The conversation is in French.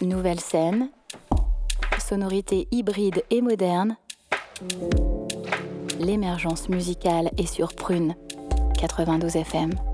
Nouvelle scène, sonorités hybrides et modernes, l'émergence musicale est sur Prune 92 FM.